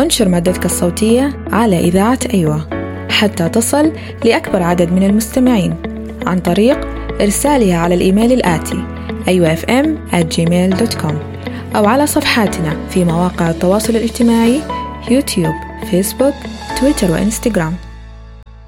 وانشر مادتك الصوتية على إذاعة أيوة حتى تصل لأكبر عدد من المستمعين عن طريق إرسالها على الإيميل الآتي ayuafm@gmail.com أو على صفحاتنا في مواقع التواصل الاجتماعي يوتيوب، فيسبوك، تويتر وإنستغرام.